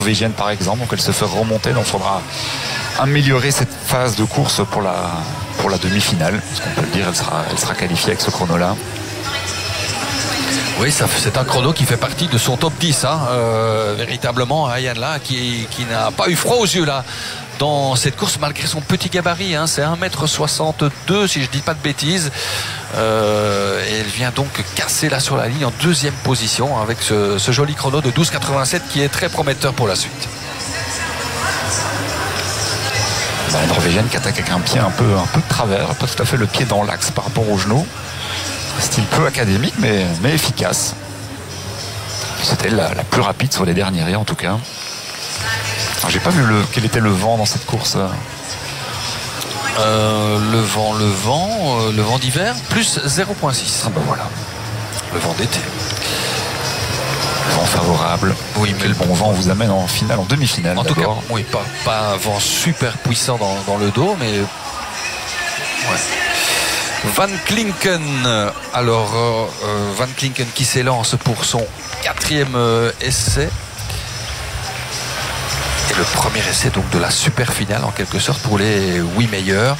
norvégienne par exemple, donc elle se fait remonter, donc il faudra améliorer cette phase de course pour la demi-finale, parce qu'on peut le dire, elle sera qualifiée avec ce chrono-là. Oui, c'est un chrono qui fait partie de son top 10, véritablement, Yann là, qui n'a pas eu froid aux yeux là dans cette course malgré son petit gabarit, c'est 1m62 si je dis pas de bêtises, et elle vient donc casser là sur la ligne en deuxième position avec ce joli chrono de 12,87 qui est très prometteur pour la suite. La Norvégienne qui attaque avec un pied un peu de travers, pas tout à fait le pied dans l'axe par rapport au genou. Style peu académique mais efficace. C'était la plus rapide sur les derniers en tout cas. J'ai pas vu quel était le vent dans cette course. Le vent d'hiver plus 0,6. Ah ben voilà. Le vent d'été. Vent favorable. Oui, mais le bon vent vous amène en finale, en demi-finale. En tout cas, oui, pas un vent super puissant dans le dos, mais ouais. Van Klinken, alors Van Klinken qui s'élance pour son 4e essai. Et le premier essai donc de la super finale en quelque sorte pour les 8 meilleurs.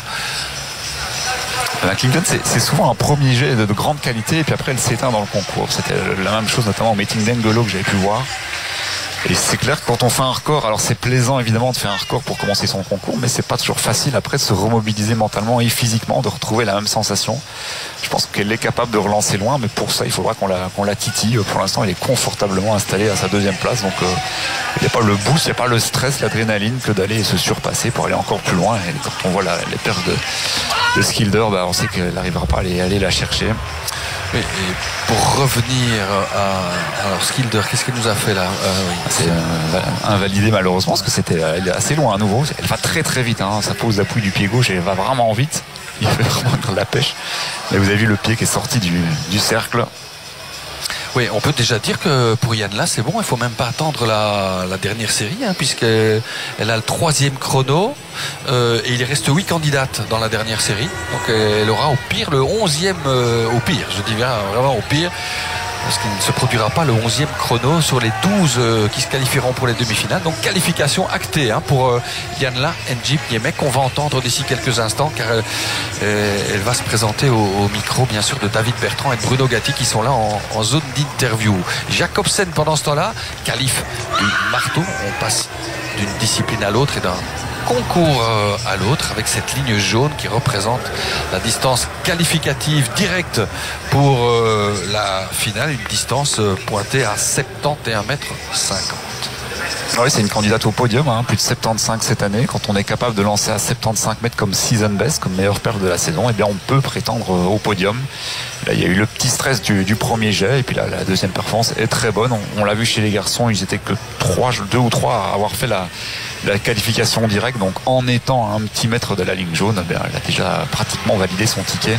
Van Klinken, c'est souvent un premier jet de grande qualité et puis après elle s'éteint dans le concours. C'était la même chose notamment au meeting d'Engelo que j'avais pu voir. Et c'est clair que quand on fait un record, alors c'est plaisant évidemment de faire un record pour commencer son concours, mais c'est pas toujours facile après de se remobiliser mentalement et physiquement, de retrouver la même sensation. Je pense qu'elle est capable de relancer loin, mais pour ça il faudra qu'on la titille. Pour l'instant elle est confortablement installée à sa 2e place, donc il n'y a pas le boost, il n'y a pas le stress, l'adrénaline que d'aller se surpasser pour aller encore plus loin. Et quand on voit les pertes de Skilder, on sait qu'elle n'arrivera pas à aller la chercher. Et pour revenir à Skilder, qu'est-ce qu'elle nous a fait là? C'est invalidé malheureusement parce que elle est assez loin à nouveau. Elle va très très vite, ça pose l'appui du pied gauche et elle va vraiment vite. Il fait vraiment de la pêche. Et vous avez vu le pied qui est sorti du cercle. Oui, on peut déjà dire que pour Yann là c'est bon, il ne faut même pas attendre la dernière série, puisqu'elle a le 3e chrono et il reste 8 candidates dans la dernière série. Donc elle aura au pire le 11e, au pire, je dis bien vraiment au pire, parce qu'il ne se produira pas le 11e chrono sur les 12 qui se qualifieront pour les demi-finales. Donc qualification actée pour Yanla N'Jib Yemek, qu'on va entendre d'ici quelques instants, car elle va se présenter au micro bien sûr de David Bertrand et de Bruno Gatti qui sont là en zone d'interview. Jacobsen pendant ce temps-là, qualif du marteau. On passe d'une discipline à l'autre et d'un concours à l'autre avec cette ligne jaune qui représente la distance qualificative directe pour la finale, une distance pointée à 71,50 m. Oui, c'est une candidate au podium, plus de 75 cette année. Quand on est capable de lancer à 75 mètres comme season best, comme meilleure perf de la saison, eh bien on peut prétendre au podium. Là, il y a eu le petit stress du premier jet et puis là, la deuxième performance est très bonne. On l'a vu chez les garçons, ils étaient que 2 ou 3 à avoir fait la qualification directe. Donc en étant à un petit mètre de la ligne jaune, elle a déjà pratiquement validé son ticket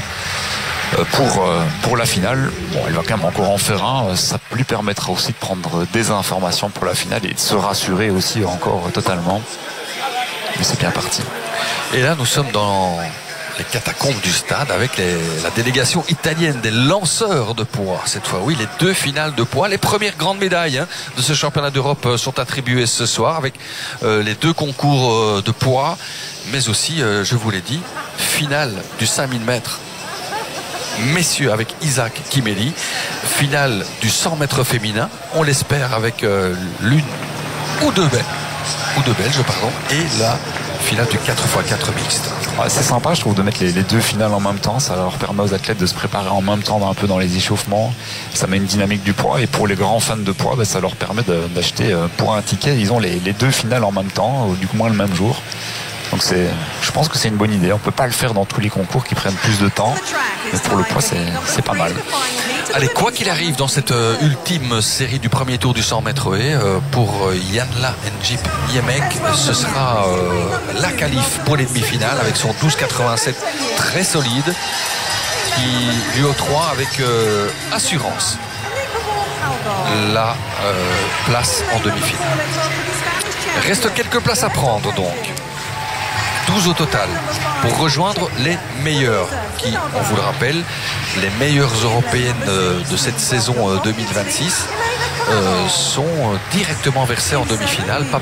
pour la finale. Bon, elle va quand même encore en faire un. Ça lui permettra aussi de prendre des informations pour la finale et de se rassurer aussi encore totalement. Mais c'est bien parti. Et là, nous sommes dans les catacombes du stade avec la délégation italienne des lanceurs de poids. Cette fois, oui, les 2 finales de poids. Les premières grandes médailles de ce championnat d'Europe sont attribuées ce soir avec les 2 concours de poids, mais aussi, je vous l'ai dit, finale du 5000 mètres messieurs avec Isaac Kimeli, finale du 100 mètres féminin, on l'espère avec l'une ou deux Belges, et la finale du 4x4 mixte. Ouais, c'est sympa, je trouve, de mettre les 2 finales en même temps. Ça leur permet aux athlètes de se préparer en même temps un peu dans les échauffements. Ça met une dynamique du poids, et pour les grands fans de poids, ça leur permet d'acheter pour un ticket, ils ont les 2 finales en même temps, ou du moins le même jour. Donc je pense que c'est une bonne idée. On ne peut pas le faire dans tous les concours qui prennent plus de temps, mais pour le poids c'est pas mal. Allez, quoi qu'il arrive dans cette ultime série du premier tour du 100 mètres haies, pour Yanla N'Jib Yemek, ce sera la qualif pour les demi-finales avec son 12,87 très solide qui lui octroie avec assurance la place en demi-finale. Reste quelques places à prendre donc. 12 au total pour rejoindre les meilleurs qui, on vous le rappelle, les meilleures européennes de cette saison 2026. sont directement versés en demi-finale.